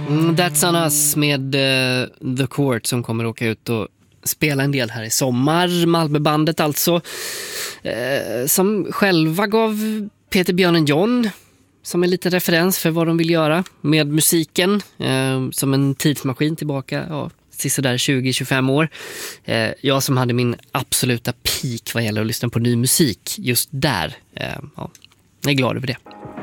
That's on us med The Court som kommer åka ut och spela en del här i sommar. Malmöbandet alltså, som själva gav Peter Björnen John som en liten referens för vad de vill göra med musiken, som en tidsmaskin tillbaka, sådär 20-25 år. Jag som hade min absoluta peak vad gäller att lyssna på ny musik just där, jag är glad över det.